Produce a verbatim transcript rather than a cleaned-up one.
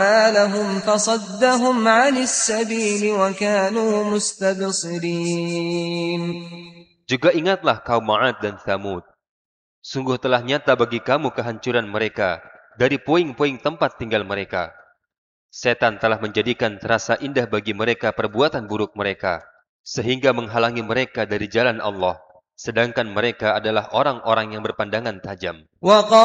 لهم فصدهم عن السبيل وكانوا مستبصرين. Juga ingatlah kaum Ma'ad dan Tsamud. Sungguh telah nyata bagi kamu kehancuran mereka dari puing-puing tempat tinggal mereka. Setan telah menjadikan terasa indah bagi mereka perbuatan buruk mereka, sehingga menghalangi mereka dari jalan Allah, sedangkan mereka adalah orang-orang yang berpandangan tajam.